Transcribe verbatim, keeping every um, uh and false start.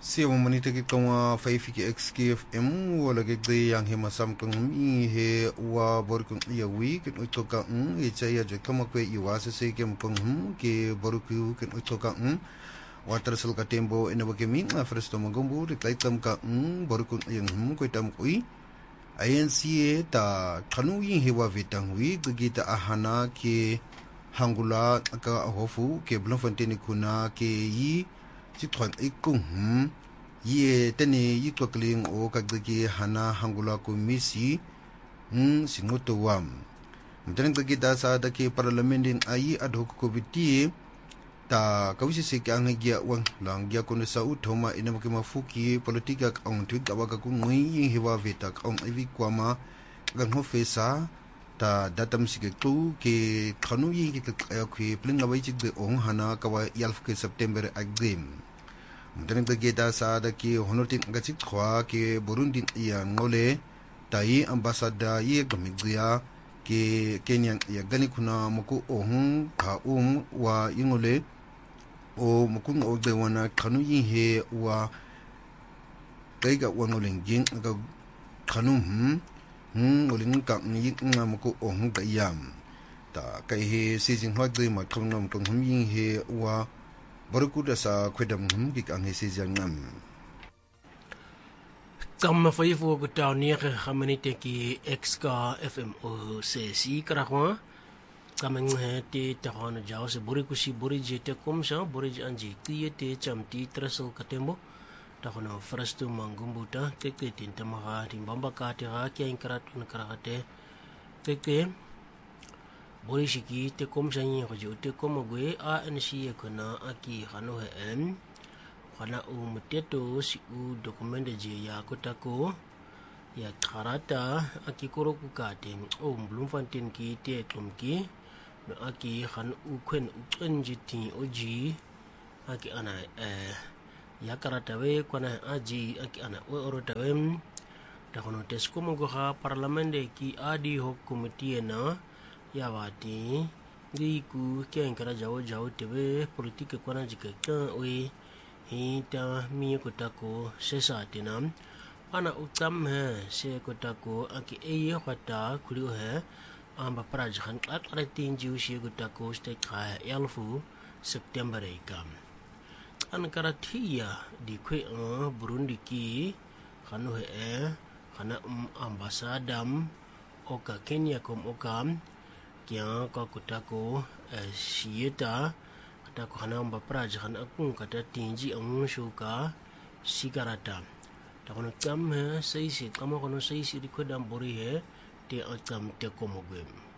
Siya mo manita ki kawa five ki X K F M wala ki gde yang he masam kang mi he wa bor kang iya wi kin uto ka ng e chaya je kama kwe iwa se se kem kang hum ke bor ku kin uto ka ng wa tersel ka tembo ina wa ke mi na fresto magumbu ri kai tam ka ng bor ku yang hum ko tam kui I N C ta kanu yin he wa vitang wi gi ta ahana ke hangula ka hofu ke Bloemfontein kuna ke yi chỉ thoáng ít cũng hum ye tên này ít tuổi kling o các cái hana hangula ko misi hum singoto wam mungkin kita sa da ke parlamentin ai ad hoc committee ta kawisi se ka ngia wang lang ya ko sa uthoma ina mo ke mafuki politika ang tu ka wa ka ku ngui hiwa veta ang ivi kwama gang ho fesa ta datam sige tu ke khanu yi ki ka khu plinga bai chik de ong hana ka wa yalf ke september agrim mungkin kita sa da ke honotin ga chik khwa ke burundi ya ngole tai ambassador ye gamigya ke Kenya ya gani kuna muku ohun ka um wa ingole o muku ngo de wana kanu yin he wa kai ga wangoleng jing ga kanu hm hm olin ka ni nga muku ohun ga yam ta kai he si jing hwa de ma thong nom tong hum yin he wa baruku da sa kwedam hum gi ang he si jang nam Kam faifu ko taw ni ka khamanite ki X K F M o se si krakwa kameng he te ta hon jaw se buri kusi buri je te kom sa buri anji ti te cham ti trasel katembo ta hono frastu mangumbu ta ke ke tin tamaha tin bamba ka te ha ke inkrat un karate ke ke buri shiki te kom sa ni ko je te kom gwe A N C ko na aki hano he em kana u mteto si u dokumende je ya kotako ya karata aki koroku kate o Bloemfontein ki te tumki no aki khan u kwen u enjiti oji aki ana eh ya karata we kwana aji aki ana o orota we ta kono tesko mo go ha parlamente ki adi ho committee na ya wati ngi ku ke enkara jawo jawo tebe politique kwana jike ka we hita mi ko tako sesa tinam ana utam he se ko tako aki eye khata khulu he amba praj khan at ratin jiu shi ko tako ste kha yalfu september ikam an karathia di khwe a burundi ki khanu he khana um ambasadam oka kenya kom okam kya ko tako sieta ta ko hana amba praj han akung kata tinji ang shuka sigarata ta kono kam he sei si kama kono sei si di ko dam bori he te atam te komogem